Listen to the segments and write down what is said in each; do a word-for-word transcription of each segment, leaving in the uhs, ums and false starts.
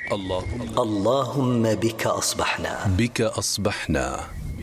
اللهم اللهم بك أصبحنا. بك أصبحنا.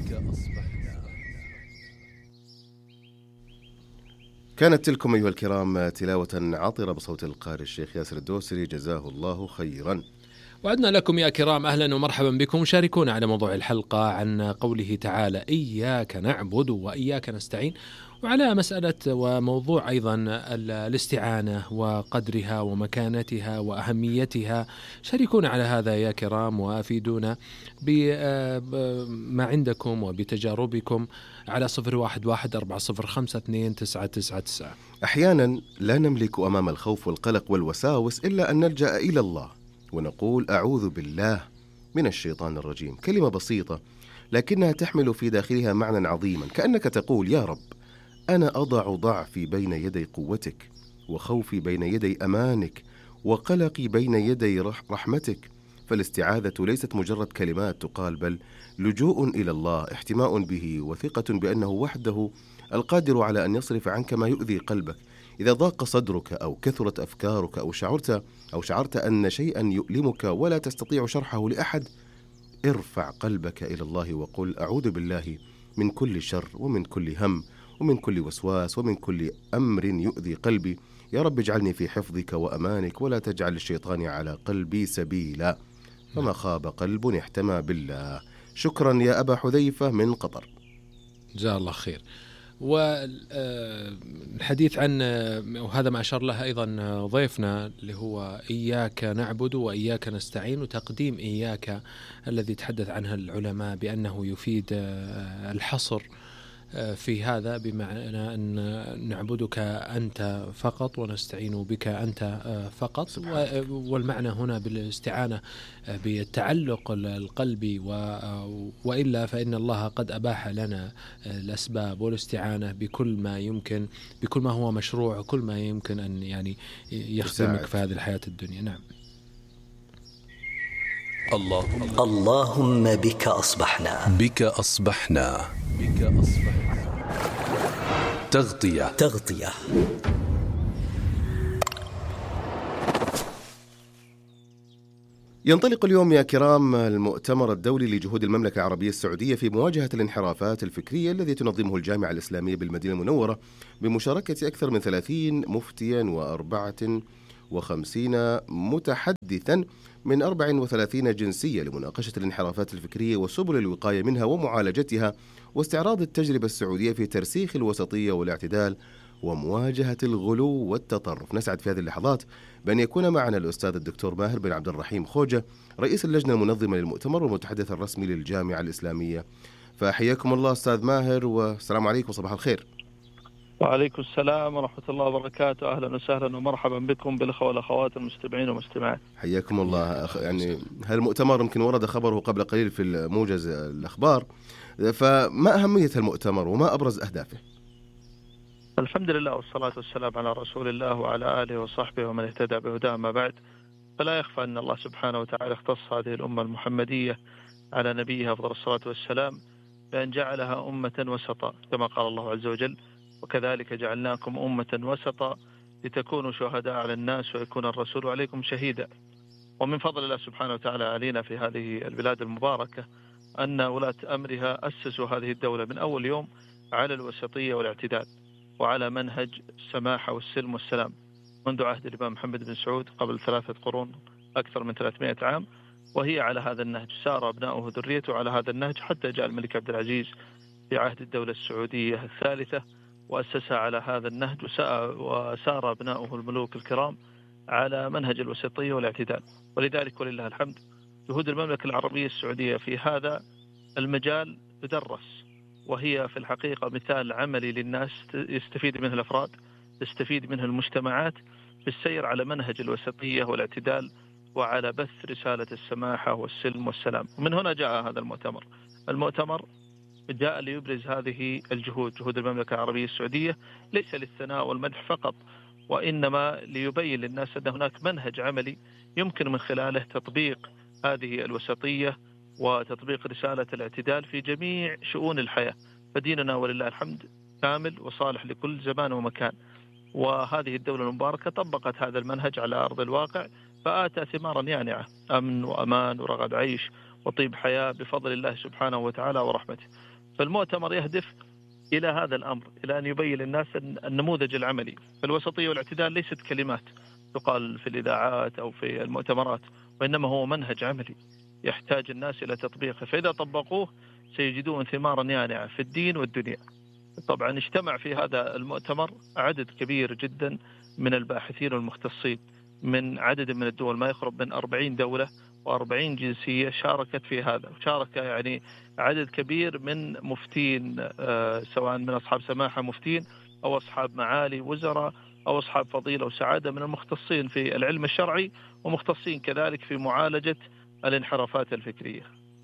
كانت تلكم أيها الكرام تلاوة عطرة بصوت القارئ الشيخ ياسر الدوسري جزاه الله خيرا. وعدنا لكم يا كرام، أهلا ومرحبا بكم. شاركونا على موضوع الحلقة عن قوله تعالى إياك نعبد وإياك نستعين، وعلى مسألة وموضوع أيضا الاستعانة وقدرها ومكانتها وأهميتها. شاركونا على هذا يا كرام وأفيدونا بما عندكم وبتجاربكم على صفر واحد واحد أربعة صفر خمسة اثنين تسعة تسعة تسعة. أحيانا لا نملك أمام الخوف والقلق والوساوس إلا أن نلجأ إلى الله ونقول أعوذ بالله من الشيطان الرجيم. كلمة بسيطة لكنها تحمل في داخلها معنى عظيما، كأنك تقول يا رب أنا أضع ضعفي بين يدي قوتك، وخوفي بين يدي أمانك، وقلقي بين يدي رحمتك. فالاستعاذة ليست مجرد كلمات تقال، بل لجوء إلى الله، احتماء به، وثقة بأنه وحده القادر على أن يصرف عنك ما يؤذي قلبك. إذا ضاق صدرك أو كثرت أفكارك أو شعرت أو شعرت أن شيئا يؤلمك ولا تستطيع شرحه لأحد، ارفع قلبك إلى الله وقل أعوذ بالله من كل شر ومن كل هم ومن كل وسواس ومن كل أمر يؤذي قلبي. يا رب اجعلني في حفظك وأمانك، ولا تجعل الشيطان على قلبي سبيلا. فما خاب قلب احتمى بالله. شكرا يا أبا حذيفة من قطر، جزاه الله خير. والحديث عن، وهذا ما أشار له أيضا ضيفنا، اللي هو إياك نعبد وإياك نستعين، وتقديم إياك الذي تحدث عنها العلماء بأنه يفيد الحصر في هذا، بمعنى أن نعبدك أنت فقط ونستعين بك أنت فقط. والمعنى هنا بالاستعانة بالتعلق القلبي، وإلا فإن الله قد أباح لنا الأسباب والاستعانة بكل ما يمكن، بكل ما هو مشروع، وكل ما يمكن أن يعني يخدمك في هذه الحياة الدنيا. نعم. اللهم اللهم بك أصبحنا. بك أصبحنا. بك أصبحنا. تغطية. تغطية. ينطلق اليوم يا كرام المؤتمر الدولي لجهود المملكة العربية السعودية في مواجهة الانحرافات الفكرية، الذي تنظمه الجامعة الإسلامية بالمدينة المنورة بمشاركة أكثر من ثلاثين مفتيا وأربعة وخمسين متحدثا من أربع وثلاثين جنسية لمناقشة الانحرافات الفكرية وسبل الوقاية منها ومعالجتها، واستعراض التجربة السعودية في ترسيخ الوسطية والاعتدال ومواجهة الغلو والتطرف. نسعد في هذه اللحظات بأن يكون معنا الأستاذ الدكتور ماهر بن عبد الرحيم خوجة، رئيس اللجنة المنظمة للمؤتمر والمتحدث الرسمي للجامعة الإسلامية. فحياكم الله أستاذ ماهر، والسلام عليكم وصباح الخير. وعليكم السلام ورحمة الله وبركاته. أهلا وسهلا ومرحبا بكم بالأخوة والأخوات المستمعين والمستمعات. حياكم الله. يعني هالمؤتمر يمكن ورد خبره قبل قليل في موجز الأخبار، فما أهمية المؤتمر وما أبرز أهدافه؟ الحمد لله والصلاة والسلام على رسول الله وعلى آله وصحبه ومن اهتدى بهداه. ما بعد، فلا يخفى أن الله سبحانه وتعالى اختص هذه الأمة المحمدية على نبيها أفضل الصلاة والسلام بأن جعلها أمة وسطا، كما قال الله عز وجل وكذلك جعلناكم أمة وسطا لتكونوا شهداء على الناس ويكون الرسول عليكم شهيدا. ومن فضل الله سبحانه وتعالى علينا في هذه البلاد المباركة أن ولاة أمرها أسسوا هذه الدولة من أول يوم على الوسطية والاعتدال وعلى منهج السماحة والسلم والسلام منذ عهد الإمام محمد بن سعود قبل ثلاثة قرون، أكثر من ثلاثمائة عام، وهي على هذا النهج. سار أبناؤه وذريته على هذا النهج حتى جاء الملك عبد العزيز في عهد الدولة السعودية الثالثة وأسسها على هذا النهج، وسار أبناؤه الملوك الكرام على منهج الوسطية والاعتدال. ولذلك ولله الحمد جهود المملكة العربية السعودية في هذا المجال تدرس، وهي في الحقيقة مثال عملي للناس يستفيد منه الأفراد، يستفيد منه المجتمعات في السير على منهج الوسطية والاعتدال وعلى بث رسالة السماحة والسلم والسلام. ومن هنا جاء هذا المؤتمر. المؤتمر جاء ليبرز هذه الجهود، جهود المملكة العربية السعودية، ليس للثناء والمدح فقط، وإنما ليبين للناس أن هناك منهج عملي يمكن من خلاله تطبيق هذه الوسطية وتطبيق رسالة الاعتدال في جميع شؤون الحياة. فديننا ولله الحمد كامل وصالح لكل زمان ومكان، وهذه الدولة المباركة طبقت هذا المنهج على أرض الواقع، فآتى ثمارا يانعة، أمن وأمان ورغد عيش وطيب حياة بفضل الله سبحانه وتعالى ورحمته. فالمؤتمر يهدف إلى هذا الأمر، إلى أن يبين للناس النموذج العملي. فالوسطية والاعتدال ليست كلمات تقال في الإذاعات أو في المؤتمرات، وإنما هو منهج عملي يحتاج الناس إلى تطبيقه، فإذا طبقوه سيجدون ثمارا يانعة في الدين والدنيا. طبعا اجتمع في هذا المؤتمر عدد كبير جدا من الباحثين والمختصين من عدد من الدول، ما يقرب من أربعين دولة وأربعين جنسية شاركت في هذا. شارك يعني عدد كبير من مفتين، آه سواء من أصحاب سماحة مفتين أو أصحاب معالي وزراء أو أصحاب فضيلة وسعادة من المختصين في العلم الشرعي، ومختصين كذلك في معالجة الانحرافات الفكرية.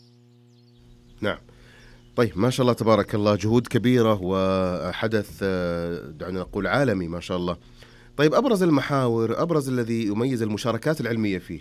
نعم. طيب ما شاء الله تبارك الله، جهود كبيرة وحدث دعنا نقول عالمي ما شاء الله. طيب أبرز المحاور، أبرز الذي يميز المشاركات العلمية فيه؟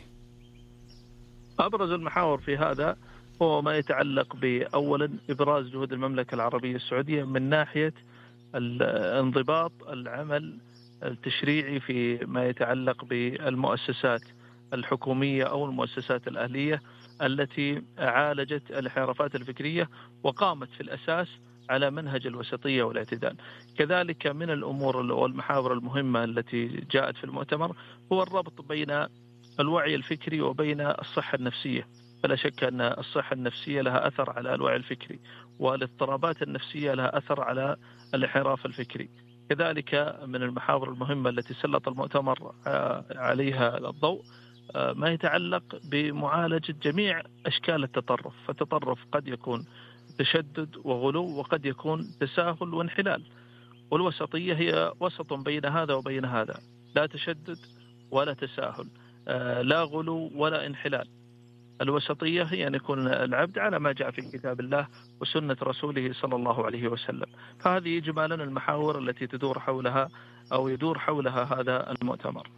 أبرز المحاور في هذا هو ما يتعلق بأولا إبراز جهود المملكة العربية السعودية من ناحية الانضباط العمل التشريعي في ما يتعلق بالمؤسسات الحكومية أو المؤسسات الأهلية التي عالجت الانحرافات الفكرية وقامت في الأساس على منهج الوسطية والاعتدال. كذلك من الأمور والمحاور المهمة التي جاءت في المؤتمر هو الربط بين الوعي الفكري وبين الصحة النفسية. فلا شك أن الصحة النفسية لها أثر على الوعي الفكري، والاضطرابات النفسية لها أثر على الانحراف الفكري. كذلك من المحاور المهمة التي سلط المؤتمر عليها الضوء ما يتعلق بمعالجة جميع أشكال التطرف. فالتطرف قد يكون تشدد وغلو، وقد يكون تساهل وانحلال، والوسطية هي وسط بين هذا وبين هذا، لا تشدد ولا تساهل، لا غلو ولا انحلال. الوسطية هي أن يكون العبد على ما جاء في كتاب الله وسنة رسوله صلى الله عليه وسلم. فهذه إجمالا المحاور التي تدور حولها أو يدور حولها هذا المؤتمر.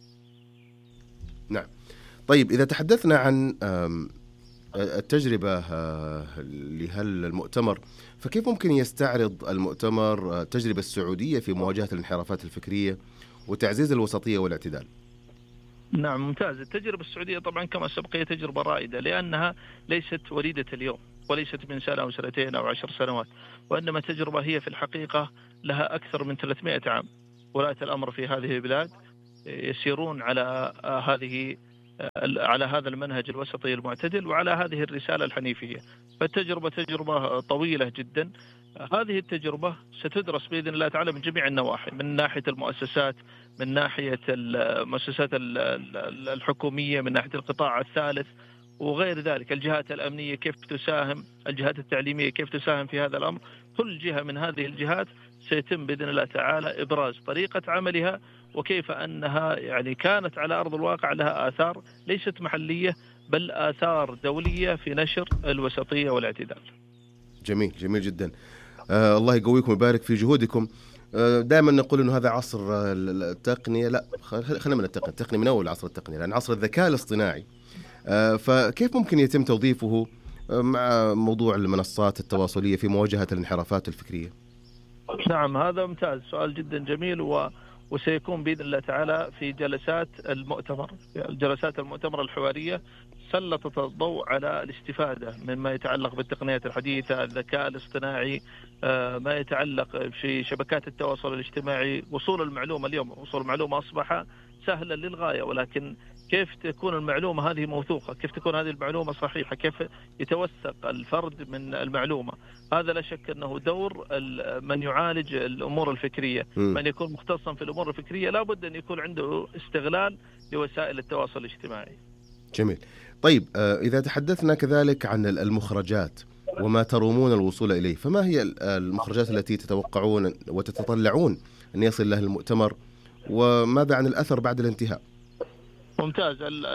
نعم. طيب إذا تحدثنا عن التجربة لهالمؤتمر، فكيف ممكن يستعرض المؤتمر التجربة السعودية في مواجهة الانحرافات الفكرية وتعزيز الوسطية والاعتدال؟ نعم ممتاز. التجربة السعودية طبعا كما سبق هي تجربة رائدة، لأنها ليست وليدة اليوم وليست من سنة أو سنتين أو عشر سنوات، وإنما تجربة هي في الحقيقة لها أكثر من ثلاثمائة عام. ولاة الأمر في هذه البلاد يسيرون على هذه على هذا المنهج الوسطي المعتدل وعلى هذه الرسالة الحنيفية. فالتجربة تجربة طويلة جدا. هذه التجربة ستدرس بإذن الله تعالى من جميع النواحي، من ناحية المؤسسات، من ناحية المؤسسات الحكومية، من ناحية القطاع الثالث وغير ذلك، الجهات الأمنية كيف تساهم، الجهات التعليمية كيف تساهم في هذا الأمر. كل جهة من هذه الجهات سيتم بإذن الله تعالى إبراز طريقة عملها، وكيف أنها يعني كانت على أرض الواقع لها آثار ليست محلية بل آثار دولية في نشر الوسطية والاعتدال. جميل جميل جدا. آه الله يقويكم ويبارك في جهودكم. آه دائما نقول إنه هذا عصر التقنية، لا خلينا من التقنية، التقنية من أول عصر التقنية، لأن عصر الذكاء الاصطناعي. آه فكيف ممكن يتم توظيفه مع موضوع المنصات التواصلية في مواجهة الانحرافات الفكرية؟ نعم هذا ممتاز، سؤال جدا جميل، و وسيكون بإذن الله تعالى في جلسات المؤتمر جلسات المؤتمر الحوارية سلطت الضوء على الاستفادة مما يتعلق بالتقنيات الحديثة، الذكاء الاصطناعي، ما يتعلق في شبكات التواصل الاجتماعي. وصول المعلومة اليوم، وصول المعلومة أصبح سهلا للغاية، ولكن كيف تكون المعلومة هذه موثوقة، كيف تكون هذه المعلومة صحيحة، كيف يتوثق الفرد من المعلومة. هذا لا شك أنه دور من يعالج الأمور الفكرية. م. من يكون مختصا في الأمور الفكرية لابد أن يكون عنده استغلال لوسائل التواصل الاجتماعي. جميل. طيب إذا تحدثنا كذلك عن المخرجات وما ترومون الوصول إليه، فما هي المخرجات التي تتوقعون وتتطلعون أن يصل لها المؤتمر، وماذا عن الأثر بعد الانتهاء؟ ممتاز.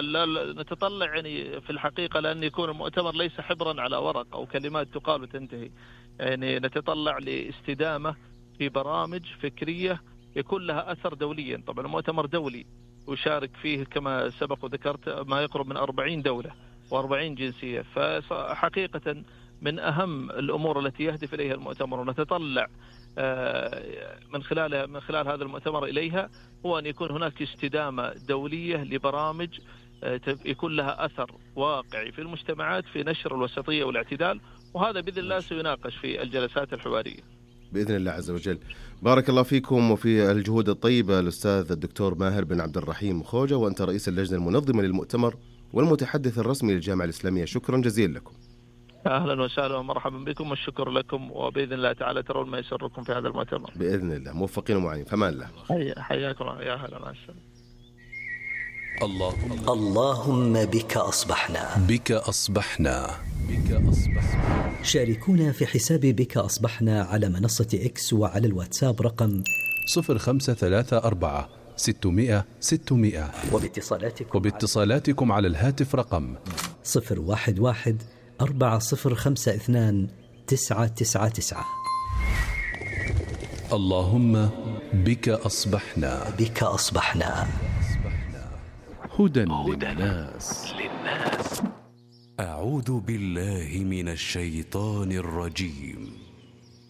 نتطلع يعني في الحقيقة لأن يكون المؤتمر ليس حبرا على ورق أو كلمات تقال وتنتهي، يعني نتطلع لاستدامة في برامج فكرية يكون لها أثر دوليا. طبعا المؤتمر دولي وشارك فيه كما سبق وذكرت ما يقرب من أربعين دولة وأربعين جنسية، فحقيقة من أهم الأمور التي يهدف إليها المؤتمر ونتطلع من خلال من خلال هذا المؤتمر إليها هو أن يكون هناك استدامة دولية لبرامج يكون لها أثر واقعي في المجتمعات في نشر الوسطية والاعتدال، وهذا بإذن الله سيناقش في الجلسات الحوارية بإذن الله عز وجل. بارك الله فيكم وفي الجهود الطيبة الأستاذ الدكتور ماهر بن عبد الرحيم خوجة، وأنت رئيس اللجنة المنظمة للمؤتمر والمتحدث الرسمي للجامعة الإسلامية. شكرا جزيلا لكم. أهلا وسهلا ومرحبا بكم والشكر لكم، وبإذن الله تعالى ترون ما يسركم في هذا المؤتمر بإذن الله. موفقين ومعين. فمان الله. حياكم الله. يا هلا مع السلامة. اللهم اللهم بك أصبحنا. بك أصبحنا. بك أصبحنا. شاركونا في حساب بك أصبحنا على منصة إكس وعلى الواتساب رقم صفر خمسة ثلاثة أربعة ستمائة ستمائة، وباتصالاتكم وباتصالاتكم على الهاتف رقم صفر واحد واحد أربعة صفر خمسة اثنان تسعة تسعة تسعة. اللهم بك أصبحنا. بك أصبحنا. هدى للناس. أعوذ بالله من الشيطان الرجيم.